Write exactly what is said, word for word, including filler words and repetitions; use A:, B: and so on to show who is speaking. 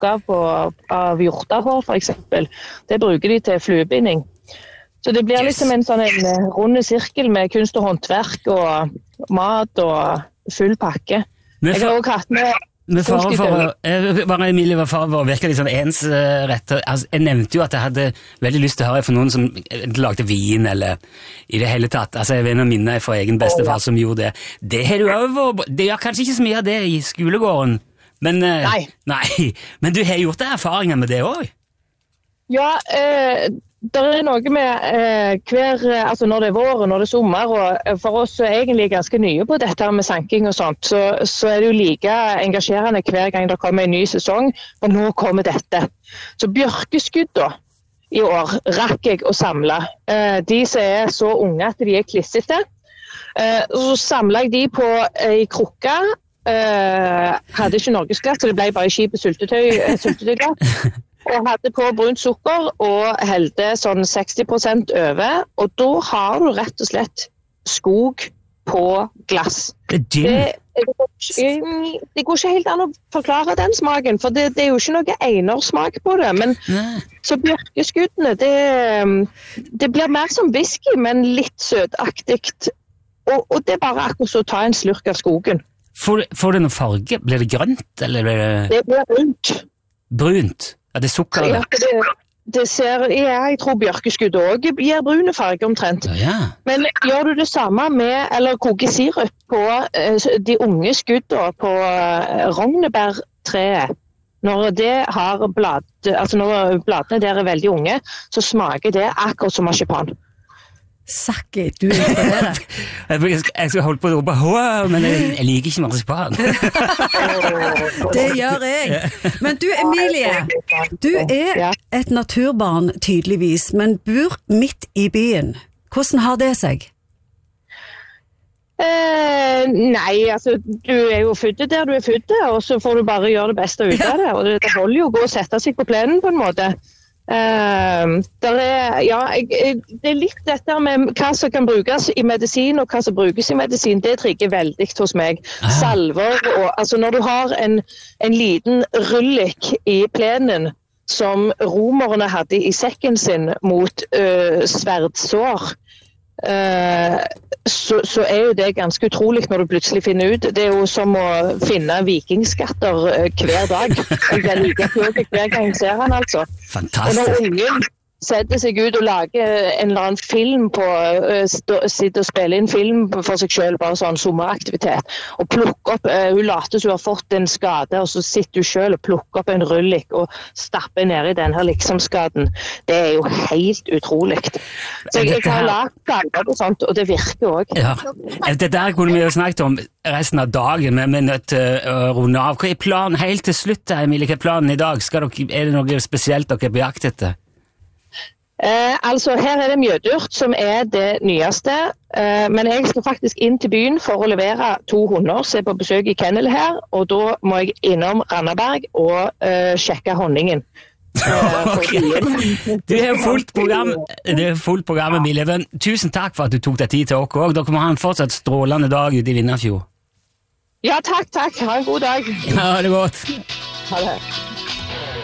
A: krukker på, av hjortehår, for eksempel. Det bruker de til fluebinding. Så det blir liksom en sånn en runde sirkel med kunst og håndverk og mat og full pakke. Jeg har også hatt med...
B: Med fare for, uh, bare Emilie, var fare for å virke litt sånn ensrett. Altså, jeg nevnte jo at jeg hadde veldig lyst til å høre fra noen som lagde vin, eller i det hele tatt. Altså, jeg vet å minne fra egen bestefar som gjorde det. Det har du over, det gjør kanskje ikke så mye av det i skolegården, men, uh,
A: nei.
B: nei. Men du har gjort det erfaringer med det også?
A: Ja, eh, det er noe med eh, hver, altså når det er vår og når det er sommer, og for oss er egentlig ganske nye på dette med sanking og sånt, så, så er det jo like engasjerende hver gang det kommer en ny sesong, og nå kommer dette. Så bjørkeskudd da, i år rakk jeg å samle. Eh, de som er så unge at de er klissete, eh, så samlet jeg de på ei krukke. Eh, hadde ikke norgesglass, så det ble bare kjipe syltetøy, syltetøyglass. Og hadde på brunt sukker og helte sånn seksti prosent over, og da har du rett og slett skog på glass.
B: Det,
A: det, det går ikke helt an å forklare den smaken, for det, det er jo ikke noe enersmak på det, men Nei. Så bjørkeskuddene, det, det blir mer som whisky, men litt søtaktigt, og, og det er bare akkurat så å ta en slurk av skogen.
B: Får, får det noen farge? Blir det grønt, eller blir det...
A: Det blir brunt.
B: Brunt? Ja, det er sukker,
A: ja, det, det ser, ja, jeg tror bjørkeskudd også gir brune farge omtrent.
B: Ja, ja.
A: Men gjør du det samme med, eller koker sirup på eh, de unge skuddene på eh, rognebærtreet, når det har blad, altså når bladene der er veldig unge, så smaker det akkurat som marsipan.
C: Sakki, du inspirerer.
B: jeg skal holde på å rope, men jeg, jeg liker ikke marsipan.
C: Det gjør jeg. Men du, Emilie, du er et naturbarn tydeligvis, men bor midt i byen. Hvordan har det seg?
A: Eh, nei, altså, du er jo født der du er født, og så får du bare gjøre det beste ut av det. Og det, det holder jo å gå og sette seg på plenen på en måte. Uh, der er, ja, jeg, det er litt dette med hva som kan brukes i medisin og hva som brukes i medisin, det trigger veldig hos meg. Ah. Salver, og, altså når du har en, en liten rullik i plenen som romerne hadde i sekken sin mot uh, sverdsår, uh, så, så er jo det ganske utrolig når du plutselig finner ut. Det er jo som å finne vikingskatter uh, hver dag. Jeg er like klok hver gang jeg ser han, altså.
B: Fantastisk.
A: Og når ungen setter seg ut og lager en eller annen film på, uh, sitter og spiller inn film for seg selv, bare sånn sommeraktivitet, og plukker opp, uh, hun later som hun har fått en skade, og så sitter hun selv og plukker opp en rullik og stapper ned i den her liksomskaden. Det er jo helt utrolig. Så jeg, jeg har lagt ganger og sånt, og det virker også.
B: Ja. Det der kunne vi jo snakket om resten av dagen, men vi er nødt til å runde av. Hva er planen helt til slutt, Emilie? Hva er planen i dag? Skal dere, er det noe spesielt dere er på jakt etter?
A: Eh, altså, her er det mjødurt som er det nyeste, eh, men jeg skal faktisk inn til byen for å levere to hunder, se på besøk i kennel her, og da må jeg innom Randaberg og eh, sjekke honningen.
B: Okay. Du har fullt program, du har fullt program, Emilie, men tusen takk for at du tok deg tid til dere også. Dere må ha en fortsatt strålende dag ute i Vindafjord.
A: Ja, takk, takk. Ha en god dag.
B: Ja, det er godt.
A: Ha det.